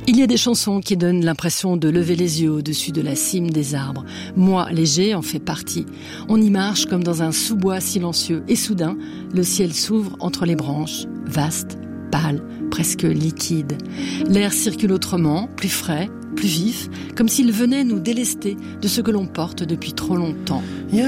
Il y a des chansons qui donnent l'impression de lever les yeux au-dessus de la cime des arbres. Moi, léger, en fait partie. On y marche comme dans un sous-bois silencieux. Et soudain, le ciel s'ouvre entre les branches, vaste, pâle, presque liquide. L'air circule autrement, plus frais, plus vif, comme s'il venait nous délester de ce que l'on porte depuis trop longtemps.